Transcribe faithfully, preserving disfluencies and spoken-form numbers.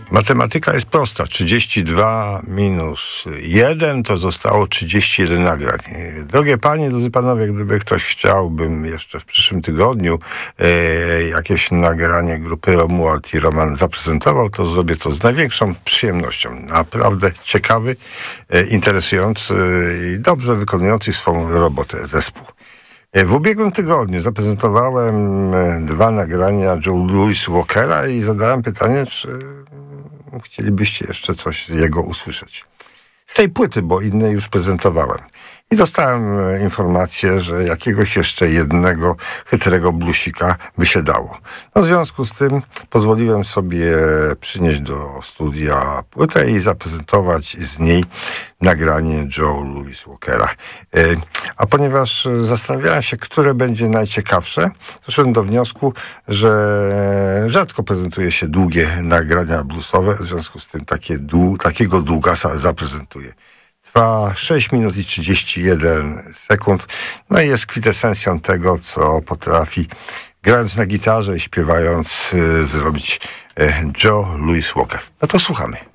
Matematyka jest prosta. trzydzieści dwa minus jeden to zostało trzydzieści jeden nagrań. Drogie panie, drodzy panowie, gdyby ktoś chciałbym jeszcze w przyszłym tygodniu e, jakieś nagranie grupy Romuald i Roman zaprezentował, to zrobię to z największą przyjemnością. Naprawdę ciekawy, e, interesujący i dobrze wykonujący swą robotę zespół. W ubiegłym tygodniu zaprezentowałem dwa nagrania Joe Louis Walkera i zadałem pytanie, czy chcielibyście jeszcze coś jego usłyszeć. Z tej płyty, bo inne już prezentowałem. I dostałem informację, że jakiegoś jeszcze jednego chytrego bluesika by się dało. No, w związku z tym pozwoliłem sobie przynieść do studia płytę i zaprezentować z niej nagranie Joe Louis Walkera. A ponieważ zastanawiałem się, które będzie najciekawsze, doszedłem do wniosku, że rzadko prezentuje się długie nagrania bluesowe, w związku z tym takie dłu- takiego długasa zaprezentuję. Trwa sześć minut i trzydzieści jeden sekund. No i jest kwintesencją tego, co potrafi, grając na gitarze i śpiewając, y, zrobić y, Joe Louis Walker. No to słuchamy.